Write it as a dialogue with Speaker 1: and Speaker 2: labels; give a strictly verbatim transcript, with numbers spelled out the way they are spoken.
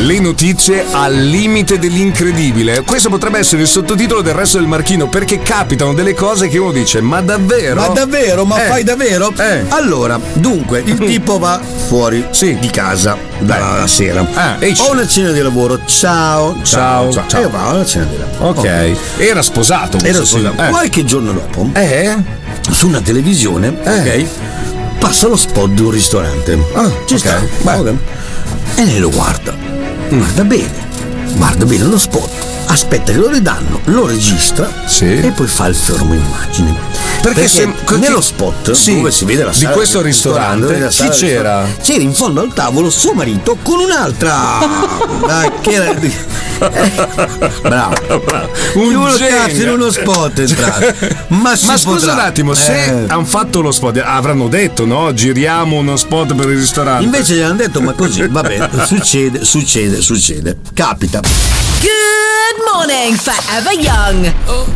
Speaker 1: le notizie al limite dell'incredibile. Questo potrebbe essere il sottotitolo del Resto del Marchino, perché capitano delle cose che uno dice: ma davvero?
Speaker 2: Ma davvero? Ma
Speaker 1: eh.
Speaker 2: fai davvero?
Speaker 1: Eh.
Speaker 2: Allora, dunque, il tipo va fuori
Speaker 1: sì.
Speaker 2: di casa la, la sera.
Speaker 1: Ah,
Speaker 2: Ho una cena di lavoro. Ciao.
Speaker 1: Ciao.
Speaker 2: Ciao. ciao. E io vado alla cena di lavoro.
Speaker 1: Ok. okay. Era sposato.
Speaker 2: Era sposato. Eh. Qualche giorno dopo,
Speaker 1: eh?
Speaker 2: su una televisione, eh. ok, passa lo spot di un ristorante.
Speaker 1: Ah,
Speaker 2: ci
Speaker 1: okay.
Speaker 2: sta. Okay. E lei lo guarda. Guarda bene. Guarda bene lo spot. Aspetta che lo ridanno, lo registra
Speaker 1: sì.
Speaker 2: e poi fa il fermo immagine.
Speaker 1: Perché,
Speaker 2: Perché
Speaker 1: se,
Speaker 2: nello spot
Speaker 1: sì,
Speaker 2: dove si vede la sala
Speaker 1: di questo ristorante, ristorante chi c'era?
Speaker 2: C'era in fondo al tavolo suo marito con un'altra. Dai, che era. Bravo, bravo. Un uno cazzo in uno spot entrato. Ma, si
Speaker 1: Ma scusa
Speaker 2: potrà.
Speaker 1: un attimo, se
Speaker 2: eh.
Speaker 1: hanno fatto lo spot, avranno detto no? Giriamo uno spot per il ristorante.
Speaker 2: Invece gli hanno detto ma così, va bene, succede, succede, succede. Capita.
Speaker 3: Good morning, Forever Young.